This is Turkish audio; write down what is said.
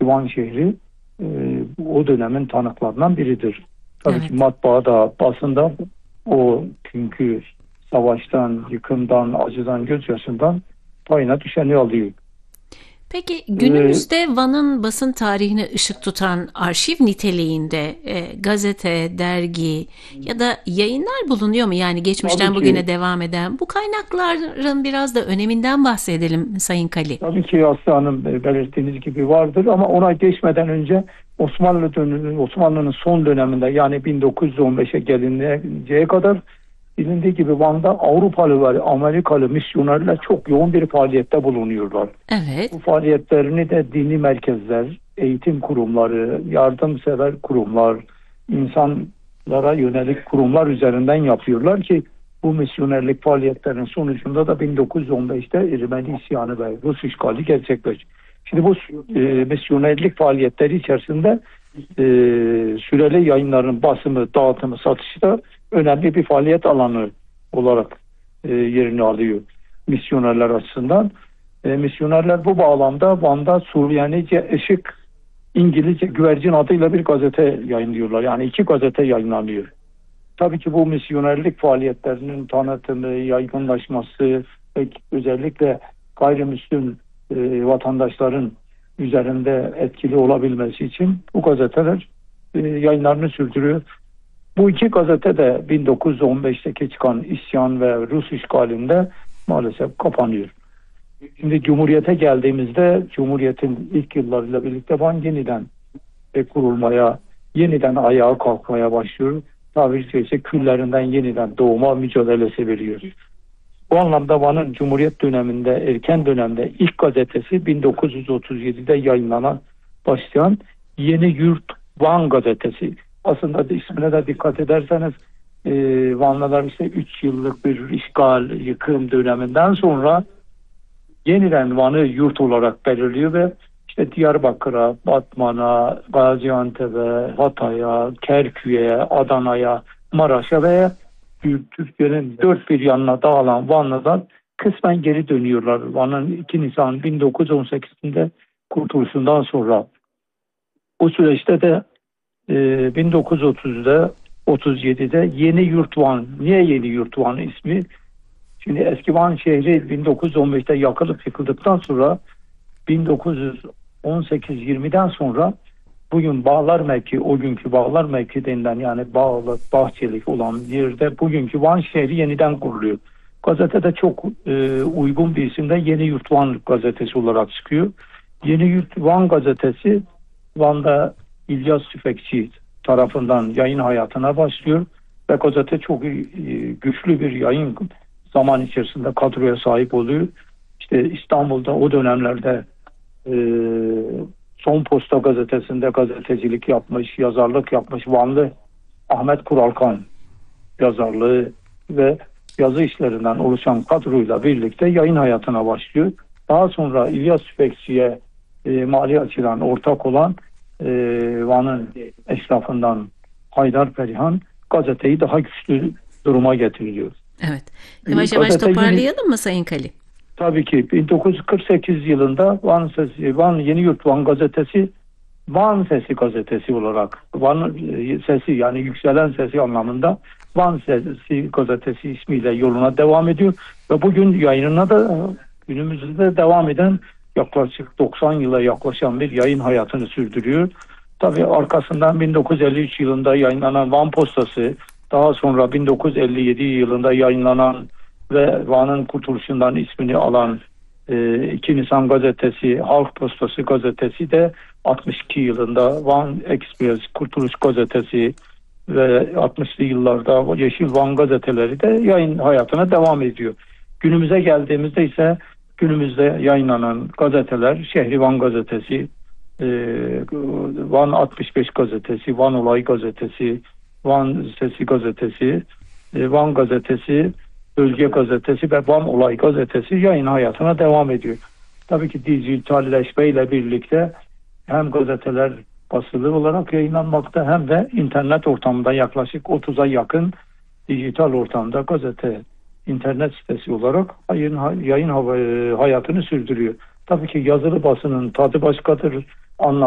Van şehri o dönemin tanıklarından biridir. Tabii ki Evet. matbaada, basında o günkü savaştan, yıkımdan, acıdan, gözyaşından payına düşeni alıyor. Peki E, günümüzde Van'ın basın tarihine ışık tutan arşiv niteliğinde gazete, dergi ya da yayınlar bulunuyor mu? Yani tabii geçmişten ki bugüne devam eden bu kaynakların biraz da öneminden bahsedelim Sayın Kali. Tabii ki Aslı Hanım belirttiğiniz gibi vardır ama ona geçmeden önce Osmanlı'nın son döneminde yani 1915'e gelinceye kadar bilindiği gibi Van'da Avrupalı ve Amerikalı misyonerler çok yoğun bir faaliyette bulunuyorlar. Bu Evet, faaliyetlerini de dini merkezler, eğitim kurumları, yardımsever kurumlar, insanlara yönelik kurumlar üzerinden yapıyorlar ki bu misyonerlik faaliyetlerinin sonucunda da 1915'te Ermeni isyanı ve Rus işgali gerçekleşti. Şimdi bu misyonerlik faaliyetleri içerisinde e, süreli yayınların basımı, dağıtımı, satışı da önemli bir faaliyet alanı olarak yerini alıyor misyonerler açısından. Misyonerler bu bağlamda Van'da Süryanice Işık, İngilizce Güvercin adıyla bir gazete yayınlıyorlar. Yani iki gazete yayınlanıyor. Tabii ki bu misyonerlik faaliyetlerinin tanıtımı, yaygınlaşması ve özellikle gayrimüslim vatandaşların üzerinde etkili olabilmesi için bu gazeteler yayınlarını sürdürüyor. Bu iki gazete de 1915'teki çıkan isyan ve Rus işgalinde maalesef kapanıyor. Şimdi Cumhuriyet'e geldiğimizde Cumhuriyet'in ilk yıllarıyla birlikte Van yeniden kurulmaya, yeniden ayağa kalkmaya başlıyor. Tabiri caizse küllerinden yeniden doğuma mücadelesi veriyor. Bu anlamda Van'ın Cumhuriyet döneminde, erken dönemde ilk gazetesi 1937'de yayınlanan başlayan Yeni Yurt Van gazetesi. Aslında da ismine de dikkat ederseniz Vanlılar işte 3 yıllık bir işgal, yıkım döneminden sonra yeniden Van'ı yurt olarak belirliyor ve işte Diyarbakır'a, Batman'a, Gaziantep'e, Hatay'a, Kerkük'e, Adana'ya, Maraş'a ve Türkiye'nin dört bir yanına dağılan Vanlılar kısmen geri dönüyorlar. Van'ın 2 Nisan 1918'inde kurtuluşundan sonra. O süreçte de 1930'da 37'de Yeni Yurt Van. Niye Yeni Yurt Van ismi? Şimdi eski Van şehri 1915'te yakılıp yıkıldıktan sonra 1918-20'den sonra bugün Bağlar mevki, o günkü Bağlar mevki denilen yani Bağlık, Bahçelik olan yerde bugünkü Van şehri yeniden kuruluyor. Gazetede çok uygun bir isimde Yeni Yurt Van gazetesi olarak çıkıyor. Yeni Yurt Van gazetesi Van'da İlyas Tüfekçi tarafından yayın hayatına başlıyor ve gazete çok güçlü bir yayın zaman içerisinde kadroya sahip oluyor. İşte İstanbul'da o dönemlerde e, Son Posta gazetesinde gazetecilik yapmış, yazarlık yapmış Vanlı Ahmet Kuralkan yazarlığı ve yazı işlerinden oluşan kadroyla birlikte yayın hayatına başlıyor. Daha sonra İlyas Tüfekçi'ye mali açıdan ortak olan Van'ın eşrafından Haydar Perihan gazeteyi daha güçlü duruma getiriyor. evet. Yavaş yavaş Gazete yeni, toparlayalım mı Sayın Kali? tabii ki 1948 yılında Van Yeni Yurt Van gazetesi Van Sesi gazetesi olarak Van sesi yani yükselen sesi anlamında Van Sesi gazetesi ismiyle yoluna devam ediyor ve bugün yayınına da günümüzde devam eden yaklaşık 90 yıla yaklaşan bir yayın hayatını sürdürüyor. Tabii arkasından 1953 yılında yayınlanan Van Postası, daha sonra 1957 yılında yayınlanan ve Van'ın kurtuluşundan ismini alan 2 Nisan gazetesi, Halk Postası gazetesi de 62 yılında Van Express, Kurtuluş gazetesi ve 60'lı yıllarda Yeşil Van gazeteleri de yayın hayatına devam ediyor. Günümüze geldiğimizde ise günümüzde yayınlanan gazeteler Şehrivan gazetesi, Van 65 gazetesi, Van Olay gazetesi, Van Sesi gazetesi, Van gazetesi, Bölge gazetesi ve Van Olay gazetesi yayın hayatına devam ediyor. Tabii ki dijitalleşmeyle birlikte hem gazeteler basılı olarak yayınlanmakta hem de internet ortamında yaklaşık 30'a yakın dijital ortamda gazete, internet sitesi olarak yayın hayatını sürdürüyor. Tabii ki yazılı basının tadı başkadır, anlamı